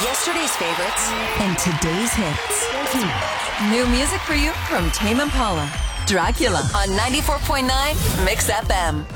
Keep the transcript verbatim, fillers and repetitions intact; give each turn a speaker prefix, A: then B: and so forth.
A: Yesterday's favorites
B: and today's hits.
A: New music for you from Tame Impala. Dracula on ninety-four point nine Mix F M.